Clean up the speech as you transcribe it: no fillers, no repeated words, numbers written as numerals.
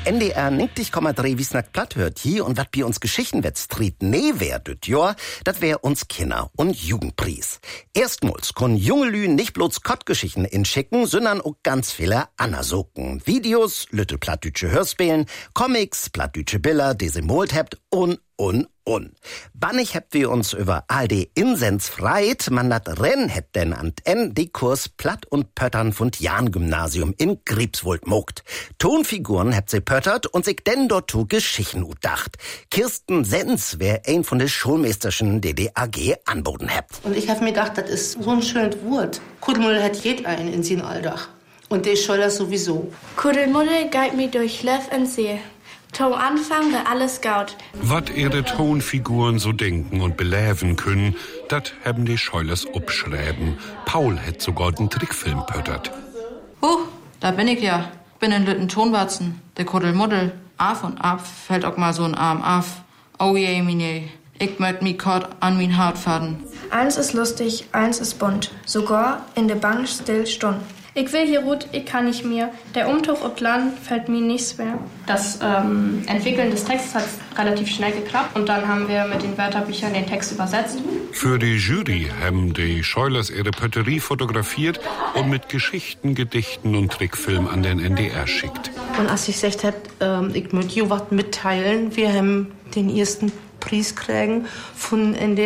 NDR 90,3 Wiesnack platt hört hier und wat bi uns Geschichten wettstriet nee wär düt Jahr, dat wär uns Kinder- und Jugendpries. Erstmals kon junge Lü nicht bloß Kottgeschichten inschicken, sondern auch ganz viele Anna-Socken. Videos, lütte plattdütsche Hörspielen, Comics, plattdütsche Bilder, die sie molt hebt und. Bannig hebt wir uns über ARD Insens freit, man dat Renn het denn an die Kurs Platt und Pöttern von Jan-Gymnasium in Griebswold mogt. Tonfiguren hebt sie pöttert und sich denn dort zu Geschichten utdacht. Kirsten Sens wär ein von de Schulmeisterschen, die AG anboten hebt. Und ich hab mir gedacht, das ist so ein schönes Wort. Kuddelmuddel hat jed einen in sin Alldach. Und der soll das sowieso. Kuddelmuddel geit mir durch Löff und See. Tom Anfang wär alles gaut. Wat ihre Tonfiguren so denken und beläven können, dat haben die Scheulers upschreiben. Paul hätt sogar den Trickfilm pöttert. Da bin ich ja. Bin in Lütten Tonwatzen, der Kuddelmuddel. Af und ab fällt auch mal so ein Arm af. Oh je, mine, ich möcht mi kort an min Hart faden. Eins ist lustig, eins ist bunt. Sogar in der Bank still stund. Ich will hier ruht, ich kann nicht mehr. Der Umtuch ob Land fällt mir nicht schwer. Das Entwickeln des Textes hat relativ schnell geklappt und dann haben wir mit den Wörterbüchern den Text übersetzt. Für die Jury haben die Scheulers ihre Pötterie fotografiert und mit Geschichten, Gedichten und Trickfilm an den NDR schickt. Und als ich gesagt hab, ich möchte jo wat mitteilen, wir haben den ersten Preis kriegen von NDR.